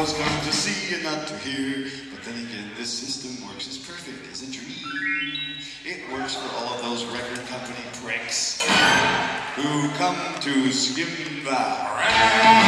always come to see and not to hear. But then again, this system works as perfect as a dream. It works for all of those record company pricks who come to skim the